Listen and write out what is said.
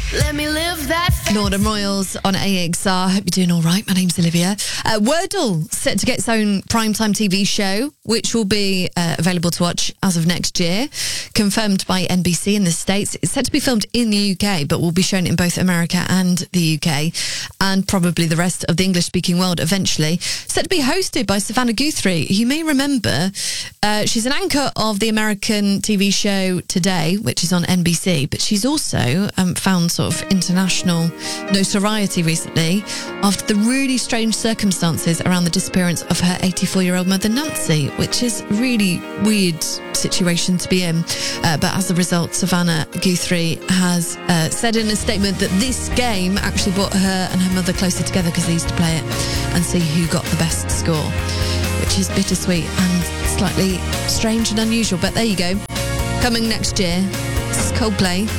Let me live that. Northern Royals on AXR. Hope you're doing all right. My name's Olivia. Wordle set to get its own primetime TV show, which will be available to watch as of next year. Confirmed by NBC in the States. It's set to be filmed in the UK, but will be shown in both America and the UK, and probably the rest of the English-speaking world eventually. Set to be hosted by Savannah Guthrie. You may remember she's an anchor of the American TV show Today, which is on NBC, but she's also found sort of international notoriety recently after the really strange circumstances around the disappearance of her 84-year-old mother Nancy, which is a really weird situation to be in. But as a result, Savannah Guthrie has said in a statement that this game actually brought her and her mother closer together because they used to play it and see who got the best score, which is bittersweet and slightly strange and unusual. But there you go. Coming next year, this is Coldplay.